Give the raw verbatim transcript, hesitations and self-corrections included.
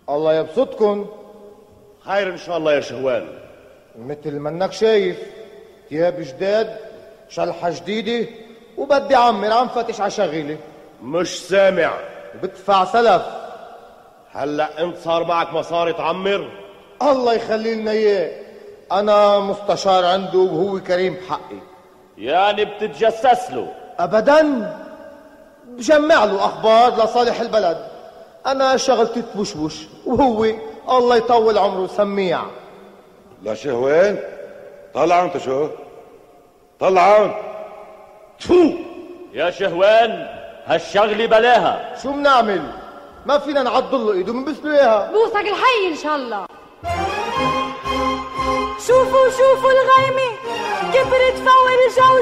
الله يبسطكن. خير ان شاء الله يا شهوان. مثل ما انك شايف، تياب جداد، شلحة جديدة، وبدي عمر عم فتش على شغيلة. مش سامع. بدفع سلف. هلا انت صار معك مصاري تعمر؟ الله يخلي لنا اياه، انا مستشار عنده وهو كريم بحقي. يعني بتتجسس له؟ ابدا، بجمع له اخبار لصالح البلد. انا شغلتي تبوشبوش وهو الله يطول عمره سميع. لا شهوان، طلعوا انت. شو طلعوا؟ تفو يا شهوان، هالشغلة بلاها. شو بنعمل؟ ما فينا نعضل له ايده بنبس له اياها. بوسك الحي ان شاء الله. شوفوا شوفوا الغيمة كبرت فور الجو